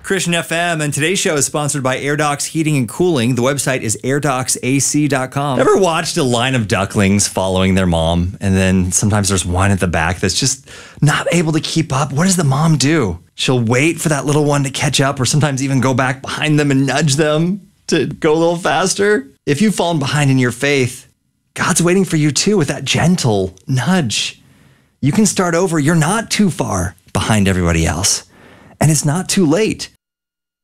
Christian FM, and today's show is sponsored by AirDocs Heating and Cooling. The website is airdocsac.com. Ever watched a line of ducklings following their mom, and then sometimes there's one at the back that's just not able to keep up? What does the mom do? She'll wait for that little one to catch up, or sometimes even go back behind them and nudge them to go a little faster. If you've fallen behind in your faith, God's waiting for you too with that gentle nudge. You can start over. You're not too far behind everybody else, and it's not too late.